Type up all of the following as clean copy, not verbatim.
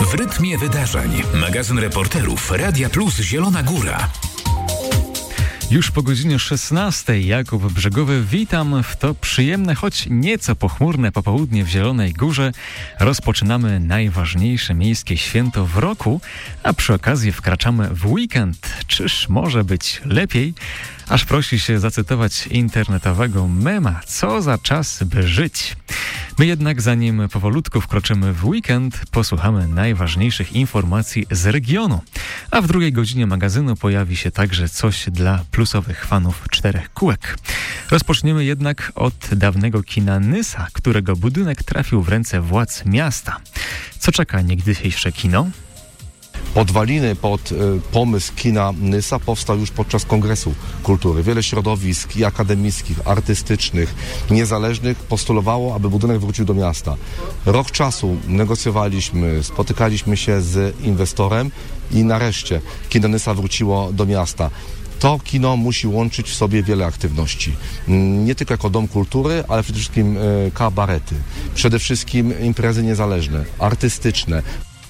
W rytmie wydarzeń. Magazyn reporterów Radia Plus Zielona Góra. Już po godzinie 16 Jakub Brzegowy, witam w to przyjemne, choć nieco pochmurne popołudnie w Zielonej Górze. Rozpoczynamy najważniejsze miejskie święto w roku, a przy okazji wkraczamy w weekend. Czyż może być lepiej? Aż prosi się zacytować internetowego mema. Co za czas, by żyć. My jednak zanim powolutku wkroczymy w weekend, posłuchamy najważniejszych informacji z regionu. A w drugiej godzinie magazynu pojawi się także coś dla plusowych fanów czterech kółek. Rozpoczniemy jednak od dawnego kina Nysa, którego budynek trafił w ręce władz miasta. Co czeka niegdysiejsze kino? Podwaliny pod pomysł kina Nysa powstał już podczas Kongresu Kultury. Wiele środowisk i akademickich, artystycznych, niezależnych postulowało, aby budynek wrócił do miasta. Rok czasu negocjowaliśmy, spotykaliśmy się z inwestorem i nareszcie kino Nysa wróciło do miasta. To kino musi łączyć w sobie wiele aktywności. Nie tylko jako dom kultury, ale przede wszystkim kabarety. Przede wszystkim imprezy niezależne, artystyczne.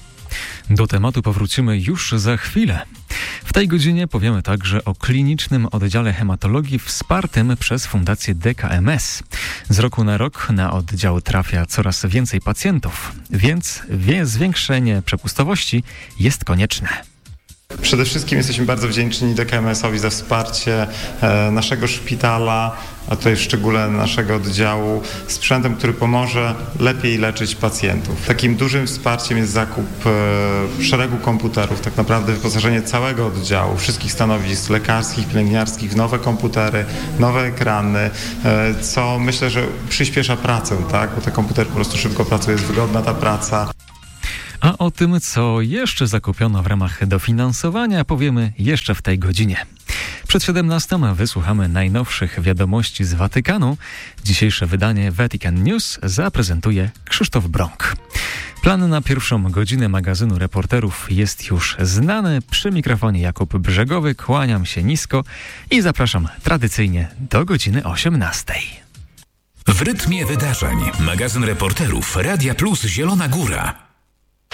Do tematu powrócimy już za chwilę. W tej godzinie powiemy także o klinicznym oddziale hematologii wspartym przez Fundację DKMS. Z roku na rok na oddział trafia coraz więcej pacjentów, więc zwiększenie przepustowości jest konieczne. Przede wszystkim jesteśmy bardzo wdzięczni DKMS-owi za wsparcie naszego szpitala, a tutaj w szczególe naszego oddziału, sprzętem, który pomoże lepiej leczyć pacjentów. Takim dużym wsparciem jest zakup szeregu komputerów, tak naprawdę wyposażenie całego oddziału, wszystkich stanowisk lekarskich, pielęgniarskich w nowe komputery, nowe ekrany, co myślę, że przyspiesza pracę, tak? Bo te komputery po prostu szybko pracują, jest wygodna ta praca. A o tym, co jeszcze zakupiono w ramach dofinansowania, powiemy jeszcze w tej godzinie. Przed 17 wysłuchamy najnowszych wiadomości z Watykanu. Dzisiejsze wydanie Vatican News zaprezentuje Krzysztof Brąk. Plan na pierwszą godzinę magazynu reporterów jest już znany. Przy mikrofonie Jakub Brzegowy, kłaniam się nisko i zapraszam tradycyjnie do godziny 18. W rytmie wydarzeń. Magazyn reporterów Radia Plus Zielona Góra.